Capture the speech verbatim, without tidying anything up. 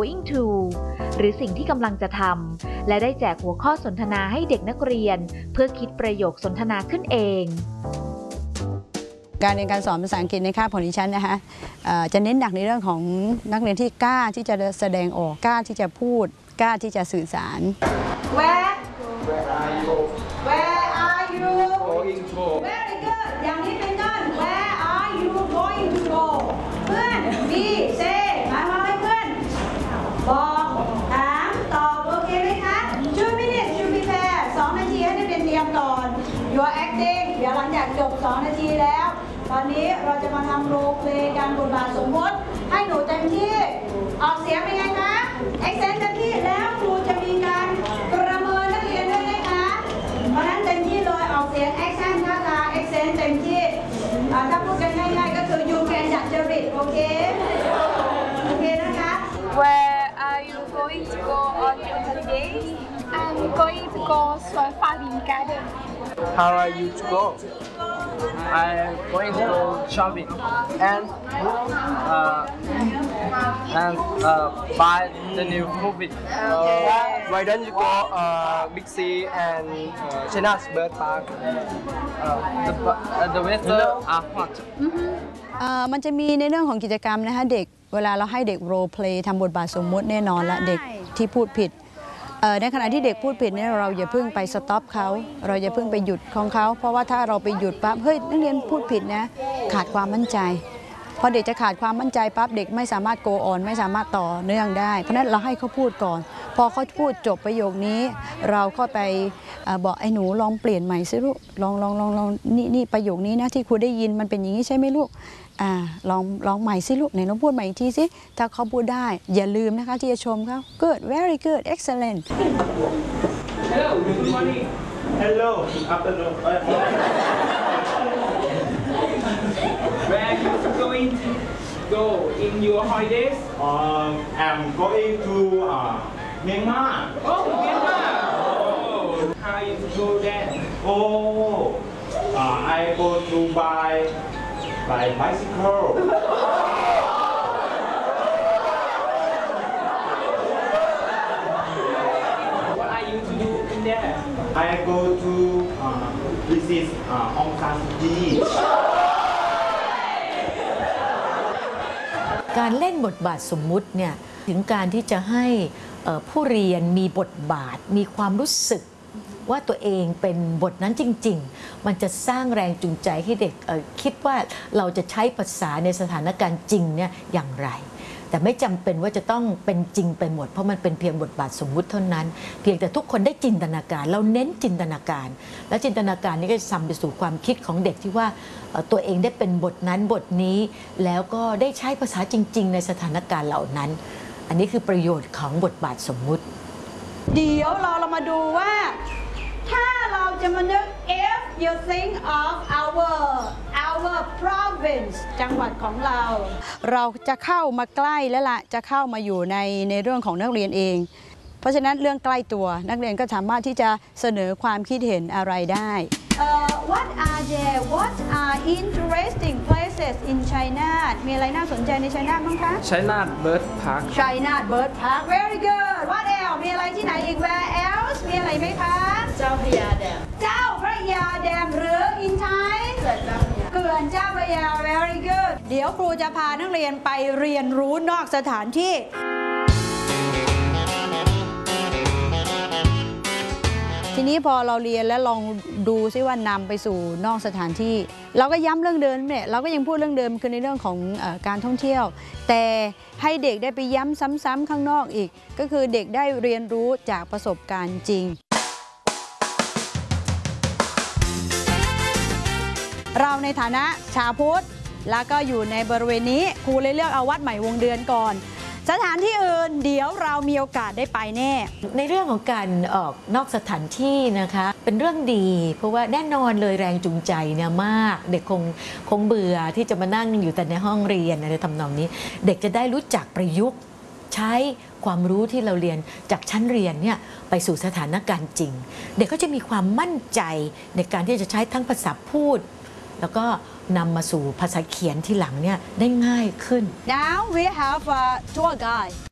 going to หรือสิ่งที่กำลังจะทำและได้แจกหัวข้อสนทนาให้เด็กนักเรียนเพื่อคิดประโยคสนทนาขึ้นเองการเรียนการสอนภาษาอังกฤษในคาบของดิฉันนะคะจะเน้นหนักในเรื่องของนักเรียนที่กล้าที่จะแสดงออกกล้าที่จะพูดกล้าที่จะสื่อสาร Where Where are you Where are you going to Very good อย่างนี้เป็นต้น Where are you going to go เพื่อน B say หมายความว่าเพื่อนบอกถามตอบโอเคไหมคะ two minutes to prepare สองนาทีให้นักเรียนเตรียมก่อน you are acting เดี๋ยวหลังจากจบสองนาทีแล้วตอนนี้เราจะมาทำโรลเพลย์การบทบาทสมมติให้หนูเต็มที่ออกเสียงเป็นไงคะเอ็กเซนต์เต็มที่แล้วครูจะมีการประเมินนักเรียนด้วยนะคะเพราะนั้นเต็มที่เลยออกเสียงแอคชั่นท่าทางเอ็กเซนต์เต็มที่ถ้าพูดกันง่ายๆก็คือ you can ดัดจริตโอเคโอเคนะคะ Where are you going to go on your holidays? I'm going to go Swan Farming Garden. How are you to go? I'm going to go shopping and uh, and uh, buy the new movie. Uh, why don't you go uh, Big C and uh, China's Bird Park? Uh, the, uh, the weather are hot. มันจะมีในเรื่องของกิจกรรมนะคะเด็กเวลาเราให้เด็กโรลเพลย์ทำบทบาทสมมติแน่นอนละเด็กที่พูดผิดในขณะที่เด็กพูดผิดเนี่ยเราอย่าเพิ่งไปสต็อปเขาเราอย่าเพิ่งไปหยุดของเขาเพราะว่าถ้าเราไปหยุดปั๊บเฮ้ยนักเรียนพูดผิดนะขาดความมั่นใจพอเด็กจะขาดความมั่นใจปั๊บเด็กไม่สามารถโกออนไม่สามารถต่อเนื่องได้เพราะนั้นเราให้เขาพูดก่อนพอเขาพูดจบประโยคนี้เราก็ไปบอกไอ้หนูลองเปลี่ยนใหม่สิลูกลองลองลองลองนี่นี่ประโยคนี้นะที่ครูได้ยินมันเป็นอย่างนี้ใช่ไหมลูกอ่าลองลองใหม่สิลูกไหนลองพูดใหม่อีกทีสิถ้าเขาพูดได้อย่าลืมนะคะที่จะชมเขา good very good excellent Hello good morning Hello afternoon Where are you going to go in your holidays Um I'm going to uh, Myanmar Oh Myanmar Oh how you go there Oh uh, I go to buy by bicycle. What are you to do in there? I go to uh, visit uh, Aung San Suu Kyi. การเล่นบทบาทสมมุติเนี่ยถึงการที่จะให้ผู้เรียนมีบทบาทมีความรู้สึกว่าตัวเองเป็นบทนั้นจริงๆมันจะสร้างแรงจูงใจให้เด็กคิดว่าเราจะใช้ภาษาในสถานการณ์จริงเนี่ยอย่างไรแต่ไม่จำเป็นว่าจะต้องเป็นจริงไปหมดเพราะมันเป็นเพียงบทบาทสมมุติเท่านั้นเพียงแต่ทุกคนได้จินตนาการเราเน้นจินตนาการและจินตนาการนี้ก็จะนำไปสู่ความคิดของเด็กที่ว่าตัวเองได้เป็นบทนั้นบทนี้แล้วก็ได้ใช้ภาษาจริงๆในสถานการณ์เหล่านั้นอันนี้คือประโยชน์ของบทบาทสมมุติเดี๋ยวเราเรามาดูว่าถ้าเราจะมานึก if you think of our our province จังหวัดของเราเราจะเข้ามาใกล้แล้วล่ะจะเข้ามาอยู่ในในเรื่องของนักเรียนเองเพราะฉะนั้นเรื่องใกล้ตัวนักเรียนก็สามารถที่จะเสนอความคิดเห็นอะไรได้ uh, What are there What are interesting places in China มีอะไรน่าสนใจใน China บ้างคะ China Bird Park China Bird Park Very good What else มีอะไรที่ไหนอีก Where else มีอะไรไหมคะเจ้าพระยาแดมเจ้าพระยาแดมหรือ in Thai เขื่อนเจ้าพระยา Very good เดี๋ยวครูจะพานักเรียนไปเรียนรู้นอกสถานที่ทีนี้พอเราเรียนแล้วลองดูซิว่านำไปสู่นอกสถานที่เราก็ย้ำเรื่องเดิมเนี่ยเราก็ยังพูดเรื่องเดิมคือในเรื่องของเอ่อการท่องเที่ยวแต่ให้เด็กได้ไปย้ำซ้ำๆข้างนอกอีกก็คือเด็กได้เรียนรู้จากประสบการณ์จริงเราในฐานะชาวพุทธแล้วก็อยู่ในบริเวณนี้ครูเลยเลือกเอาวัดใหม่วงเดือนก่อนสถานที่อื่นเดี๋ยวเรามีโอกาสได้ไปแน่ในเรื่องของการออกนอกสถานที่นะคะเป็นเรื่องดีเพราะว่าแน่นอนเลยแรงจูงใจเนี่ยมากเด็กคงคงเบื่อที่จะมานั่งอยู่แต่ในห้องเรียนอะไรทำนองนี้เด็กจะได้รู้จักประยุกต์ใช้ความรู้ที่เราเรียนจากชั้นเรียนเนี่ยไปสู่สถานการณ์จริงเด็กก็จะมีความมั่นใจในการที่จะใช้ทั้งภาษาพูดแล้วก็นำมาสู่ภาษาเขียนที่หลังเนี่ยได้ง่ายขึ้น Now we have a tour guide